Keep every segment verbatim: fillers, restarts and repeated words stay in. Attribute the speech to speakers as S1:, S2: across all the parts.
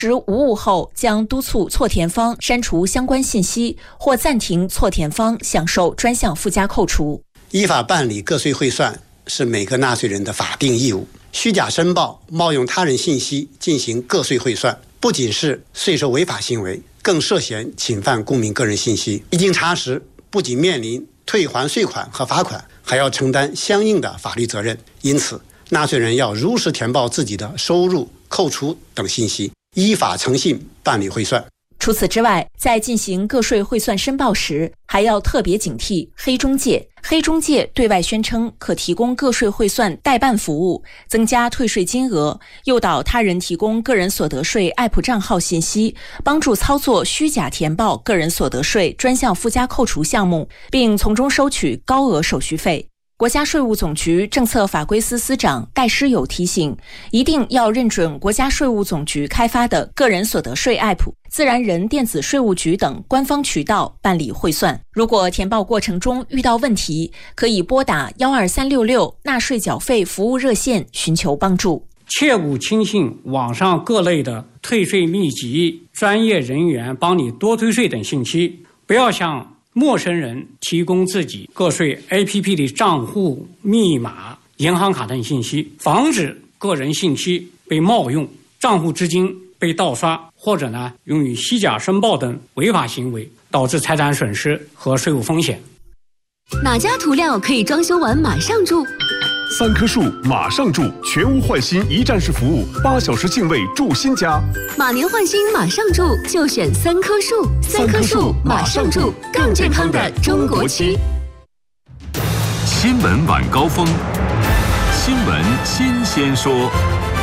S1: 时无误后，将督促错填方删除相关信息或暂停错填方享受专项附加扣除。
S2: 依法办理个税汇算是每个纳税人的法定义务。虚假申报、冒用他人信息进行个税汇算，不仅是税收违法行为，更涉嫌侵犯公民个人信息。一经查实，不仅面临退还税款和罚款，还要承担相应的法律责任。因此，纳税人要如实填报自己的收入、扣除等信息，依法诚信办理汇算。
S1: 除此之外，在进行个税汇算申报时，还要特别警惕黑中介。黑中介对外宣称可提供个税汇算代办服务，增加退税金额，诱导他人提供个人所得税 A P P 账号信息，帮助操作虚假填报个人所得税专项附加扣除项目，并从中收取高额手续费。国家税务总局政策法规司司长戴诗友提醒，一定要认准国家税务总局开发的个人所得税 A P P、自然人电子税务局等官方渠道办理汇算。如果填报过程中遇到问题，可以拨打一二三六六纳税缴费服务热线寻求帮助。
S3: 切勿轻信网上各类的退税秘籍、专业人员帮你多退税等信息，不要向陌生人提供自己个税 A P P 的账户密码、银行卡等信息，防止个人信息被冒用、账户资金被盗刷，或者呢用于虚假申报等违法行为，导致财产损失和税务风险。
S4: 哪家涂料可以装修完马上住？
S5: 三棵树马上住，全屋换新一站式服务，八小时净位住新家。
S4: 马年换新马上住，就选三棵树。三棵树马上住，更健康的中国区。
S6: 新闻晚高峰，新闻新鲜说。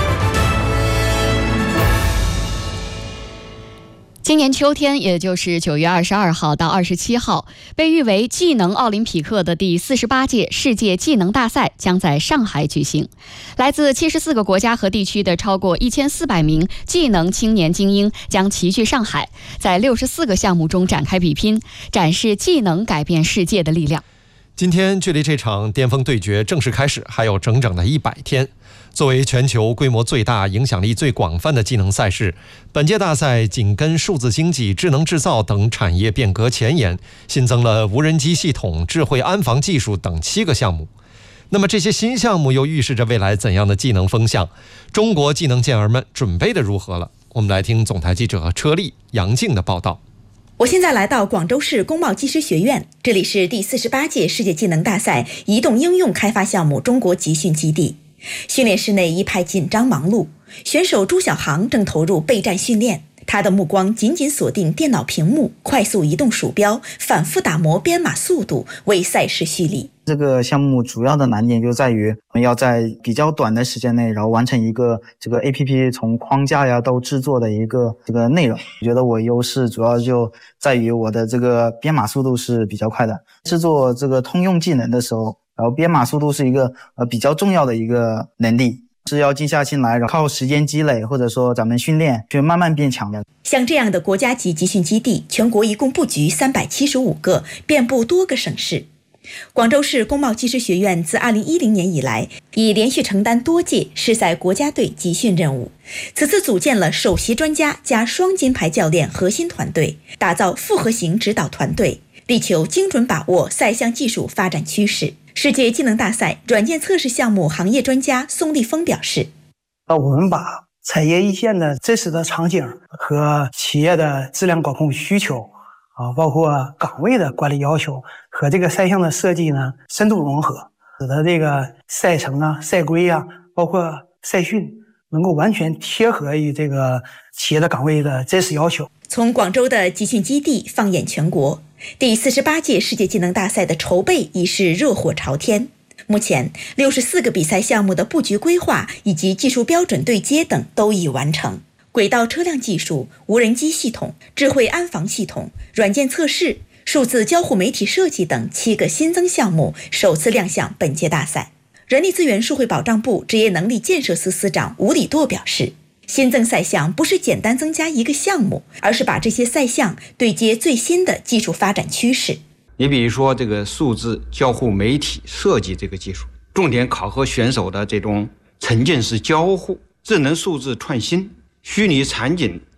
S7: 今年秋天，也就是九月二十二号到二十七号，被誉为技能奥林匹克的第四十八届世界技能大赛将在上海举行。来自七十四个国家和地区的超过一千四百名技能青年精英将齐聚上海，在六十四个项目中展开比拼，展示技能改变世界的力量。
S8: 今天距离这场巅峰对决正式开始还有整整的一百天。作为全球规模最大、影响力最广泛的技能赛事，本届大赛紧跟数字经济、智能制造等产业变革前沿，新增了无人机系统、智慧安防技术等七个项目。那么这些新项目又预示着未来怎样的技能风向？中国技能健儿们准备的如何了？我们来听总台记者车丽、杨静的报道。
S9: 我现在来到广州市工贸技师学院，这里是第四十八届世界技能大赛移动应用开发项目中国集训基地。训练室内一派紧张忙碌，选手朱小航正投入备战训练，他的目光紧紧锁定电脑屏幕，快速移动鼠标，反复打磨编码速度，为赛事蓄力。
S10: 这个项目主要的难点就在于我们要在比较短的时间内，然后完成一个这个 A P P 从框架呀到制作的一个这个内容。我觉得我优势主要就在于我的这个编码速度是比较快的。制作这个通用技能的时候，然后编码速度是一个呃比较重要的一个能力，是要静下心来，然后靠时间积累或者说咱们训练去慢慢变强的。
S9: 像这样的国家级集训基地，全国一共布局三百七十五个，遍布多个省市。广州市工贸技师学院自二零一零年以来，已连续承担多届市赛国家队集训任务。此次组建了首席专家加双金牌教练核心团队，打造复合型指导团队，力求精准把握赛项技术发展趋势。世界技能大赛软件测试项目行业专家宋立峰表示，
S11: 我们把产业一线的真实的场景和企业的质量管控需求啊，包括岗位的管理要求和这个赛项的设计呢深度融合，使得这个赛程啊、赛规啊，包括赛训能够完全贴合于这个企业的岗位的真实要求。
S9: 从广州的集训基地放眼全国，第四十八届世界技能大赛的筹备已是热火朝天。目前六十四个比赛项目的布局规划以及技术标准对接等都已完成。轨道车辆技术、无人机系统、智慧安防系统、软件测试、数字交互媒体设计等七个新增项目首次亮相本届大赛。人力资源社会保障部职业能力建设司司长吴礼舵表示，新增赛项不是简单增加一个项目，而是把这些赛项对接最新的技术发展趋势。
S12: 你比如说这个数字交互媒体设计这个技术，重点考核选手的这种沉浸式交互、智能数字创新、 虚拟场景